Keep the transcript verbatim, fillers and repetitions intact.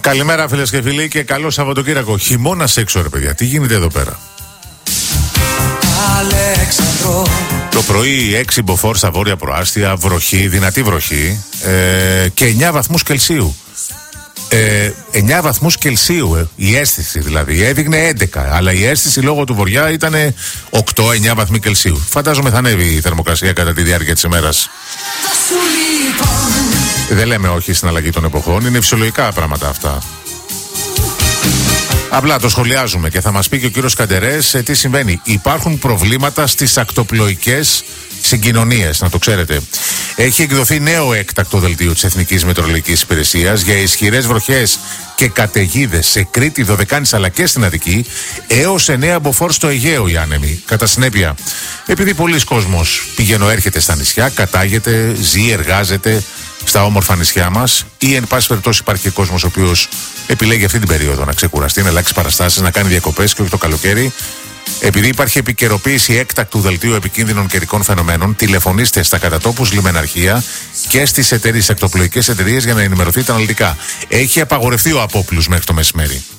Καλημέρα φίλες και φίλοι και καλό Σαββατοκύριακο. Χειμώνας έξω ρε παιδιά, τι γίνεται εδώ πέρα? Αλέξανδρο. Το πρωί έξι μποφόρ στα βόρεια προάστια, βροχή, δυνατή βροχή ε, και εννιά βαθμούς Κελσίου. Ε, εννιά βαθμούς Κελσίου, ε, η αίσθηση δηλαδή, έδειχνε έντεκα, αλλά η αίσθηση λόγω του βοριά ήταν οκτώ εννιά βαθμοί Κελσίου. Φαντάζομαι θα ανέβει η θερμοκρασία κατά τη διάρκεια της ημέρας. Δεν λέμε όχι στην αλλαγή των εποχών, είναι φυσιολογικά πράγματα αυτά. Απλά το σχολιάζουμε και θα μας πει και ο κύριος Καντερές ε, τι συμβαίνει. Υπάρχουν προβλήματα στις ακτοπλοϊκές συγκοινωνίες, να το ξέρετε. Έχει εκδοθεί νέο έκτακτο δελτίο της Εθνικής Μετεωρολογικής Υπηρεσίας για ισχυρές βροχές και καταιγίδες σε Κρήτη, Δωδεκάνησα αλλά και στην Αττική, έως εννέα μποφόρ στο Αιγαίο οι άνεμοι. Κατά συνέπεια, επειδή πολλοί κόσμος πηγαίνω έρχεται στα νησιά, κατάγεται, ζει, εργάζεται στα όμορφα νησιά μας, ή εν πάση περιπτώσει υπάρχει και κόσμος ο οποίος επιλέγει αυτή την περίοδο να ξεκουραστεί, να αλλάξει παραστάσεις, να κάνει διακοπές και όχι το καλοκαίρι. Επειδή υπάρχει επικαιροποίηση έκτακτου δελτίου επικίνδυνων καιρικών φαινομένων, τηλεφωνήστε στα κατατόπους λιμεναρχεία και στις εταιρείες, ακτοπλοϊκές εταιρείες για να ενημερωθείτε αναλυτικά. Έχει απαγορευτεί ο απόπλους μέχρι το μεσημέρι.